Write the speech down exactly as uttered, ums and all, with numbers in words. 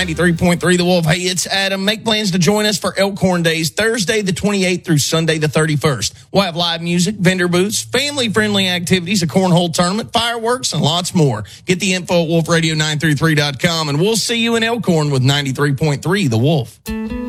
ninety-three point three The Wolf. Hey, it's Adam. Make plans to join us for Elkhorn Days, Thursday the twenty-eighth through Sunday the thirty-first. We'll have live music, vendor booths, family-friendly activities, a cornhole tournament, fireworks, and lots more. Get the info at wolf radio nine three three dot com, and we'll see you in Elkhorn with ninety-three point three The Wolf.